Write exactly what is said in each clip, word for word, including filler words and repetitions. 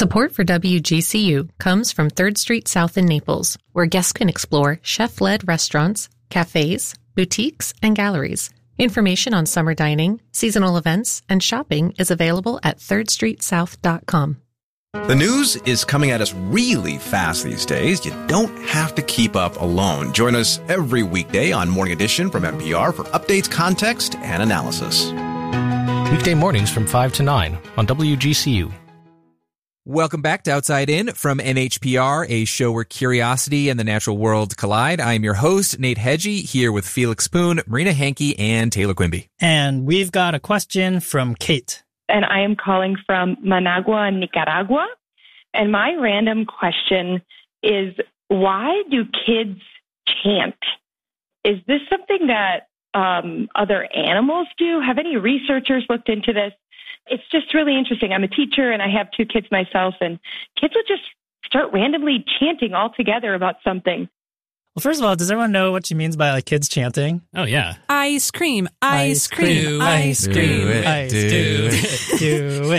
Support for W G C U comes from third Street South in Naples, where guests can explore chef-led restaurants, cafes, boutiques, and galleries. Information on summer dining, seasonal events, and shopping is available at third street south dot com. The news is coming at us really fast these days. You don't have to keep up alone. Join us every weekday on Morning Edition from N P R for updates, context, and analysis. Weekday mornings from five to nine on W G C U. Welcome back to Outside In from N H P R, a show where curiosity and the natural world collide. I am your host, Nate Hedgie, here with Felix Poon, Marina Hankey, and Taylor Quimby. And we've got a question from Kate. And I am calling from Managua, Nicaragua. And my random question is, why do kids chant? Is this something that um, other animals do? Have any researchers looked into this? It's just really interesting. I'm a teacher and I have two kids myself, and kids would just start randomly chanting all together about something. Well, first of all, does everyone know what she means by like kids chanting? Oh, yeah. Ice cream, ice cream, ice cream, ice cream, do it, do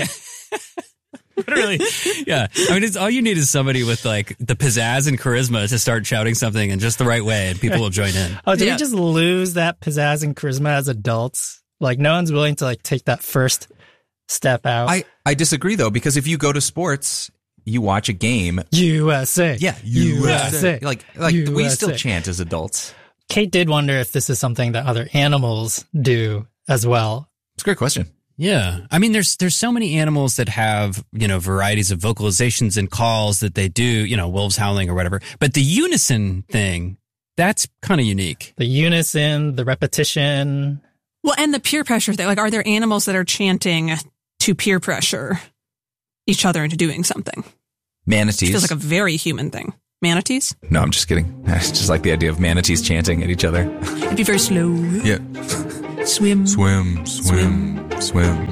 it. Literally, yeah. I mean, it's, all you need is somebody with like the pizzazz and charisma to start shouting something in just the right way, and people will join in. Oh, did Yeah. we just lose that pizzazz and charisma as adults? Like, no one's willing to like take that first step out. I, I disagree, though, because if you go to sports, you watch a game. U S A. Yeah, U S A. Like, like U S A. we still chant as adults. Kate did wonder if this is something that other animals do as well. It's a great question. Yeah. I mean, there's there's so many animals that have, you know, varieties of vocalizations and calls that they do, you know, wolves howling or whatever. But the unison thing, that's kind of unique. The unison, the repetition. Well, and the peer pressure thing. Like, are there animals that are chanting to peer pressure each other into doing something? Manatees. Which feels like a very human thing. Manatees? No, I'm just kidding. I just like the idea of manatees chanting at each other. It'd be very slow. Yeah. Swim. Swim, swim, swim.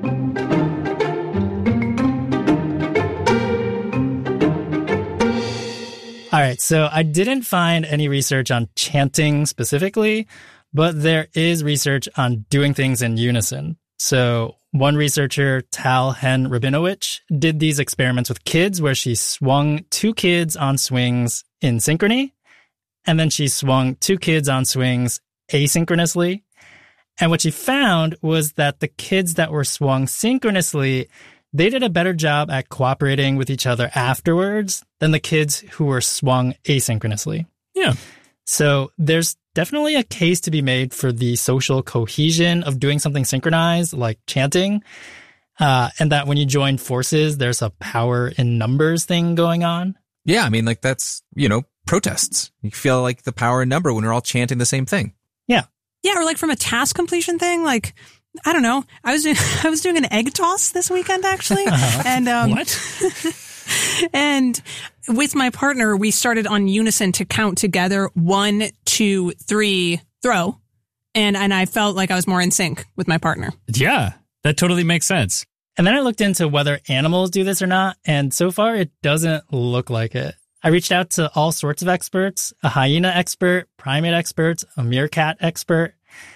All right, so I didn't find any research on chanting specifically, but there is research on doing things in unison. So one researcher, Tal Hen Rabinowitz, did these experiments with kids where she swung two kids on swings in synchrony, and then she swung two kids on swings asynchronously. And what she found was that the kids that were swung synchronously, they did a better job at cooperating with each other afterwards than the kids who were swung asynchronously. Yeah. So there's definitely a case to be made for the social cohesion of doing something synchronized, like chanting, uh, and that when you join forces, there's a power in numbers thing going on. Yeah, I mean, like that's, you know, protests. You feel like the power in number when we're all chanting the same thing. Yeah. Yeah, or like from a task completion thing, like, I don't know. I was doing, I was doing an egg toss this weekend, actually. Uh-huh. And um, What? And with my partner, we started on unison to count together one, two, three, throw. And and I felt like I was more in sync with my partner. Yeah, that totally makes sense. And then I looked into whether animals do this or not, and so far it doesn't look like it. I reached out to all sorts of experts, a hyena expert, primate expert, a meerkat expert.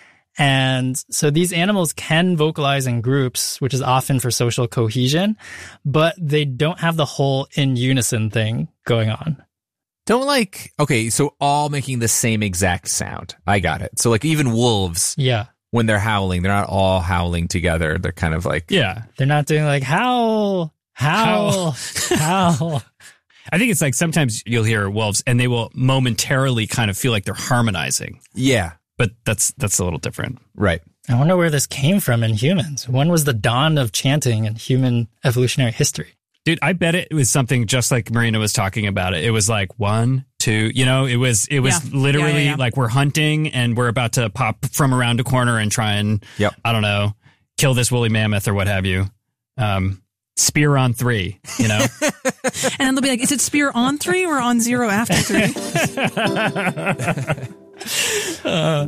And so these animals can vocalize in groups, which is often for social cohesion, but they don't have the whole in unison thing going on. Don't like, okay, so all making the same exact sound. I got it. So like even wolves, Yeah. when they're howling, they're not all howling together. They're kind of like, Yeah. They're not doing like howl, howl, howl. I think it's like sometimes you'll hear wolves and they will momentarily kind of feel like they're harmonizing, yeah, but that's that's a little different. right. I wonder where this came from in humans. When was the dawn of chanting in human evolutionary history? Dude, I bet it was something just like Marina was talking about it. It was like one, two, you know, it was it was Yeah. literally Yeah, yeah, yeah. like we're hunting and we're about to pop from around a corner and try and, Yep. I don't know, kill this woolly mammoth or what have you. Um, spear on three, you know? And then they'll be like, is it spear on three or on zero after three? uh,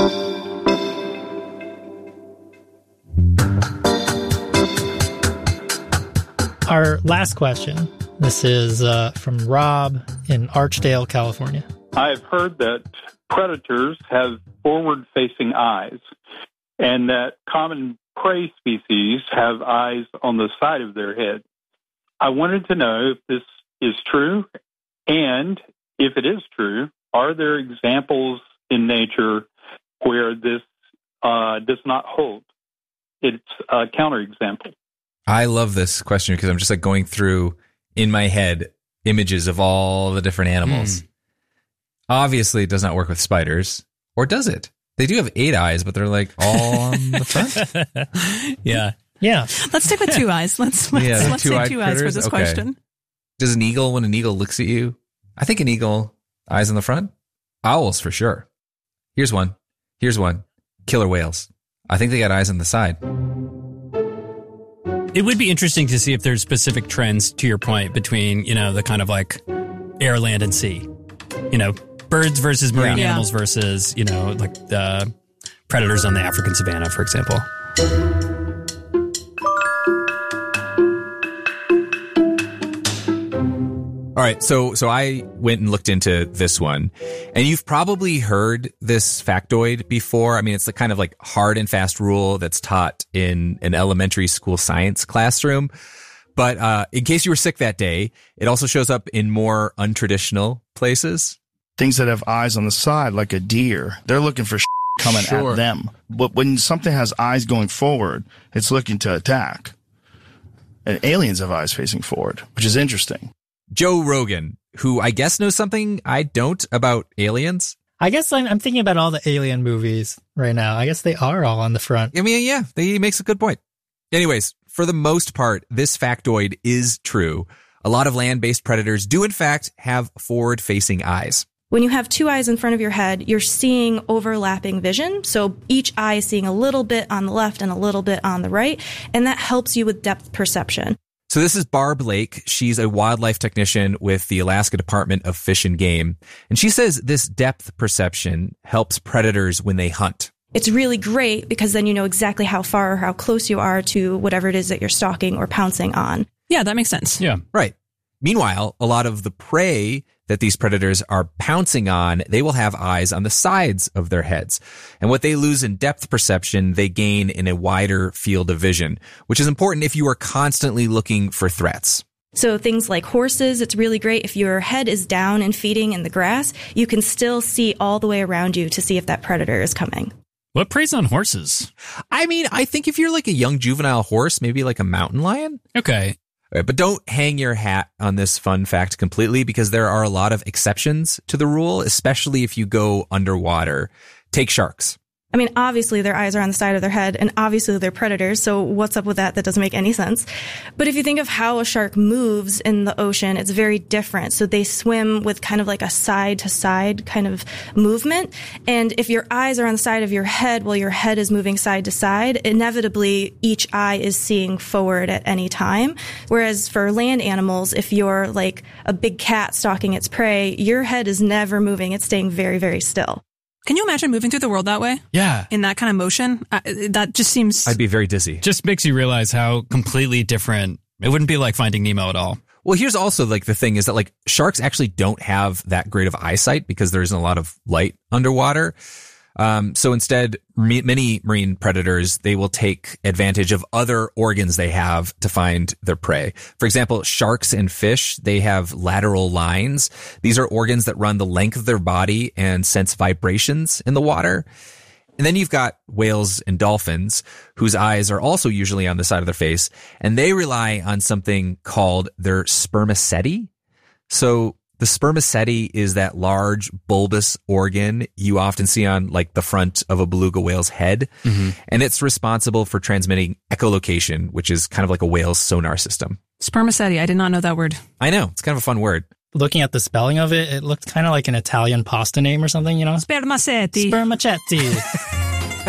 Our last question. This is uh, from Rob in Archdale, California. I've heard that predators have forward-facing eyes, and that common prey species have eyes on the side of their head. I wanted to know if this is true, and if it is true, are there examples in nature where this uh, does not hold? It's a counterexample. I love this question because I'm just like going through in my head images of all the different animals. Mm. Obviously, it does not work with spiders, or does it? They do have eight eyes, but they're like all on the front. Yeah. Yeah. Let's stick with two eyes. Let's let's, Yeah, let's say two eyes for this okay. question. Does an eagle, when an eagle looks at you, I think an eagle, eyes in the front? Owls for sure. Here's one. Here's one. Killer whales. I think they got eyes on the side. It would be interesting to see if there's specific trends, to your point, between, you know, the kind of like air, land, and sea. You know, birds versus marine Yeah. animals versus, you know, like the predators on the African savanna, for example. All right, so so I went and looked into this one, and you've probably heard this factoid before. I mean, it's the kind of like hard and fast rule that's taught in an elementary school science classroom. But uh, in case you were sick that day, it also shows up in more untraditional places. Things that have eyes on the side, like a deer, they're looking for coming Sure. at them. But when something has eyes going forward, it's looking to attack. And aliens have eyes facing forward, which is interesting. Joe Rogan, who I guess knows something I don't about aliens. I guess I'm, I'm thinking about all the alien movies right now. I guess they are all on the front. I mean, yeah, he makes a good point. Anyways, for the most part, this factoid is true. A lot of land-based predators do, in fact, have forward-facing eyes. When you have two eyes in front of your head, you're seeing overlapping vision. So each eye is seeing a little bit on the left and a little bit on the right, and that helps you with depth perception. So this is Barb Lake. She's a wildlife technician with the Alaska Department of Fish and Game. And she says this depth perception helps predators when they hunt. It's really great because then you know exactly how far or how close you are to whatever it is that you're stalking or pouncing on. Yeah, that makes sense. Yeah. Right. Meanwhile, a lot of the prey that these predators are pouncing on, they will have eyes on the sides of their heads. And what they lose in depth perception, they gain in a wider field of vision, which is important if you are constantly looking for threats. So things like horses, it's really great if your head is down and feeding in the grass, you can still see all the way around you to see if that predator is coming. What preys on horses? I mean, I think if you're like a young juvenile horse, maybe like a mountain lion. Okay. But don't hang your hat on this fun fact completely because there are a lot of exceptions to the rule, especially if you go underwater. Take sharks. I mean, obviously their eyes are on the side of their head and obviously they're predators. So what's up with that? That doesn't make any sense. But if you think of how a shark moves in the ocean, it's very different. So they swim with kind of like a side to side kind of movement. And if your eyes are on the side of your head while your head is moving side to side, inevitably each eye is seeing forward at any time. Whereas for land animals, if you're like a big cat stalking its prey, your head is never moving. It's staying very, very still. Can you imagine moving through the world that way? Yeah. In that kind of motion? Uh, that just seems... I'd be very dizzy. Just makes you realize how completely different. It wouldn't be like Finding Nemo at all. Well, here's also like the thing is that like sharks actually don't have that great of eyesight because there isn't a lot of light underwater. Um, so instead, m- many marine predators, they will take advantage of other organs they have to find their prey. For example, sharks and fish, they have lateral lines. These are organs that run the length of their body and sense vibrations in the water. And then you've got whales and dolphins whose eyes are also usually on the side of their face, and they rely on something called their spermaceti. So the spermaceti is that large bulbous organ you often see on like the front of a beluga whale's head. Mm-hmm. And it's responsible for transmitting echolocation, which is kind of like a whale's sonar system. Spermaceti. I did not know that word. I know. It's kind of a fun word. Looking at the spelling of it, it looked kind of like an Italian pasta name or something, you know? Spermaceti. Spermaceti.